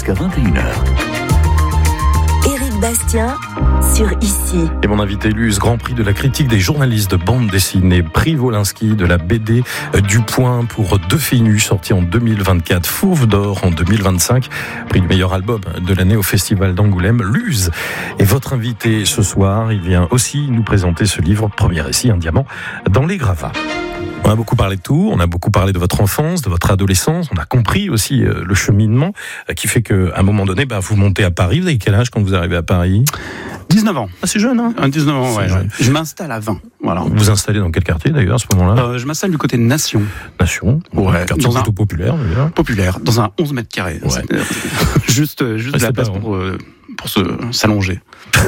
jusqu'à 21h. Éric Bastien sur Ici. Et mon invité Luz, Grand Prix de la critique des journalistes de bande dessinée, prix Wolinski de la BD du Point pour Deux filles nues, sorti en 2024, Fauve d'or en 2025, prix du meilleur album de l'année au Festival d'Angoulême. Luz est votre invité ce soir. Il vient aussi nous présenter ce livre, premier récit, Un diamant dans les gravats. On a beaucoup parlé de tout, on a beaucoup parlé de votre enfance, de votre adolescence, on a compris aussi le cheminement qui fait qu'à un moment donné, vous montez à Paris. Vous avez quel âge quand vous arrivez à Paris ? 19 ans. Ah, c'est jeune, hein ? 19 ans, ouais. Jeune. Je m'installe à 20. Voilà. Vous vous installez dans quel quartier d'ailleurs à ce moment-là ? Je m'installe du côté de Nation. Nation, Ouais. quartier Dans plutôt populaire d'ailleurs. Populaire, dans un 11 mètres carrés. Ouais. Juste de la place pour s'allonger.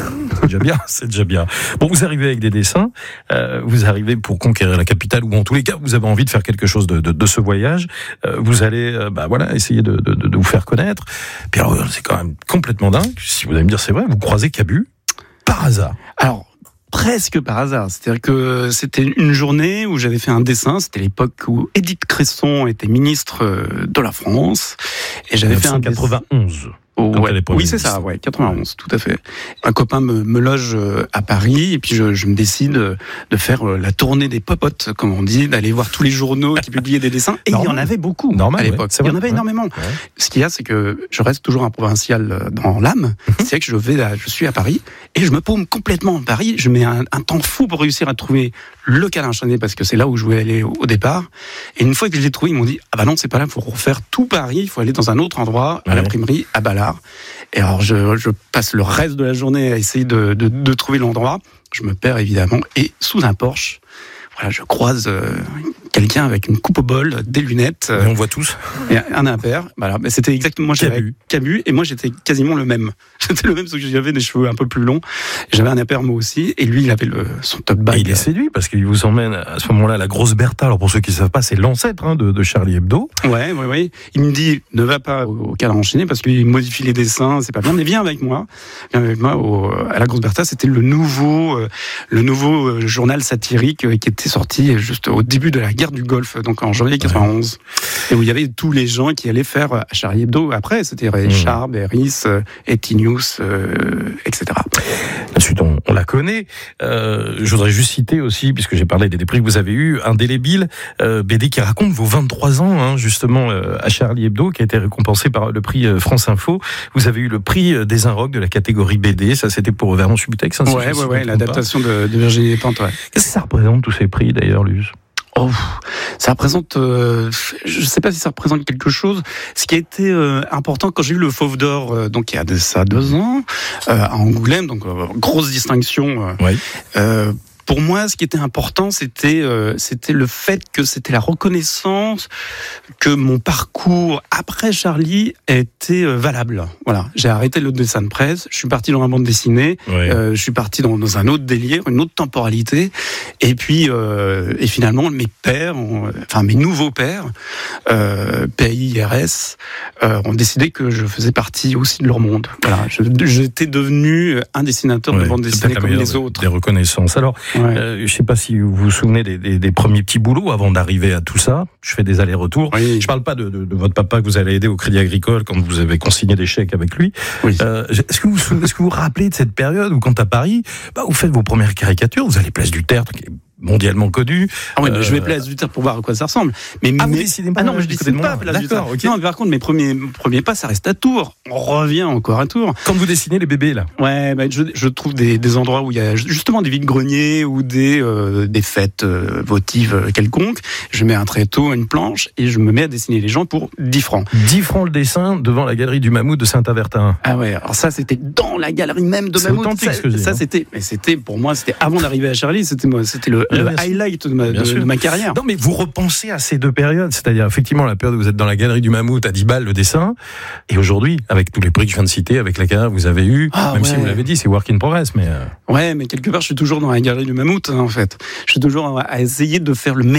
C'est déjà bien. Bon, vous arrivez avec des dessins, vous arrivez pour conquérir la capitale, ou en tous les cas, vous avez envie de faire quelque chose de ce voyage. Vous allez, essayer de vous faire connaître. Puis alors, c'est quand même complètement dingue. Si vous allez me dire c'est vrai, vous croisez Cabu par hasard. Alors, presque par hasard. C'est-à-dire que c'était une journée où j'avais fait un dessin. C'était l'époque où Édith Cresson était ministre de la France. Et j'avais fait un dessin. 1991. Oui, c'est ça, 91, tout à fait. Un copain me loge à Paris et puis je me décide de faire la tournée des popotes, comme on dit, d'aller voir tous les journaux qui publiaient des dessins. Et il y en avait beaucoup à l'époque. Il y en avait énormément. Ouais. Ce qu'il y a, c'est que je reste toujours un provincial dans l'âme. C'est que je suis à Paris et je me paume complètement à Paris. Je mets un temps fou pour réussir à trouver le Câlin Chenet parce que c'est là où je voulais aller au départ. Et une fois que je l'ai trouvé, ils m'ont dit « Ah bah non, c'est pas là, il faut refaire tout Paris, il faut aller dans un autre endroit, à l'imprimerie, à Ballard. » Et alors, je passe le reste de la journée à essayer de trouver l'endroit. Je me perds évidemment. Et sous un Porsche, je croise quelqu'un avec une coupe au bol, des lunettes. Et on voit tous. Et un impair. Voilà. Mais c'était exactement moi. J'avais Cabu. Et moi, j'étais quasiment le même. J'étais le même, sauf que j'avais des cheveux un peu plus longs. J'avais un impair moi aussi. Et lui, il avait son top bag. Et il est séduit parce qu'il vous emmène à ce moment-là la grosse Bertha. Alors pour ceux qui ne savent pas, c'est l'ancêtre de Charlie Hebdo. Ouais. Il me dit ne va pas au Câlin Chenet parce qu'il modifie les dessins. C'est pas bien. Mais viens avec moi. À la grosse Bertha. C'était le nouveau journal satirique qui était sorti juste au début de la guerre du Golfe, donc en janvier 91, et où il y avait tous les gens qui allaient faire à Charlie Hebdo après, c'était Richard, Berris, Etinews, etc. La suite, on la connaît. Je voudrais juste citer aussi, puisque j'ai parlé des prix que vous avez eus, Indélébile, BD qui raconte vos 23 ans, justement, à Charlie Hebdo, qui a été récompensé par le prix France Info. Vous avez eu le prix des Inrocks de la catégorie BD, ça c'était pour Vernon Subutex. L'adaptation de Virginie Despentes. Qu'est-ce que ça représente tous ces prix d'ailleurs, Luz ? Ça représente, je sais pas si ça représente quelque chose. Ce qui a été important quand j'ai eu le Fauve d'or, donc il y a de ça 2 ans, à Angoulême, donc grosse distinction. Pour moi, ce qui était important, c'était le fait que c'était la reconnaissance que mon parcours après Charlie était valable. Voilà, j'ai arrêté le dessin de presse, je suis parti dans la bande dessinée, je suis parti dans un autre délire, une autre temporalité, et puis et finalement mes nouveaux pères, PAIRS, ont décidé que je faisais partie aussi de leur monde. Voilà, j'étais devenu un dessinateur de bande dessinée comme les autres. Des reconnaissances. Alors. Je ne sais pas si vous vous souvenez des premiers petits boulots avant d'arriver à tout ça. Je fais des allers-retours. Je ne parle pas de votre papa que vous allez aider au Crédit Agricole quand vous avez consigné des chèques avec lui. Est-ce que vous vous rappelez de cette période où, quand à Paris, vous faites vos premières caricatures, vous allez Place du Tertre, qui est mondialement connu. Mais je vais Place du Tertre pour voir à quoi ça ressemble. Vous décidez pas. Non, mais je décide pas Place du Tertre. Okay. Non, mais par contre, mes premiers pas, ça reste à Tours. On revient encore à Tours. Quand vous dessinez les bébés, là. Je trouve des endroits où il y a justement des vides-greniers ou des fêtes votives quelconques. Je mets un tréteau, une planche, et je me mets à dessiner les gens pour 10 francs. 10 francs le dessin devant la galerie du Mammouth de Saint-Avertin. Alors ça, c'était dans la galerie même de Mammouth. C'est authentique, c'était pour moi, c'était avant d'arriver à Charlie, c'était le highlight de ma carrière. Non, mais vous repensez à ces deux périodes, c'est-à-dire effectivement la période où vous êtes dans la galerie du Mammouth à 10 balles le dessin, et aujourd'hui, avec tous les prix que je viens de citer, avec la carrière que vous avez eue, si vous l'avez dit, c'est work in progress, mais... mais quelque part, je suis toujours dans la galerie du Mammouth, en fait. Je suis toujours à essayer de faire le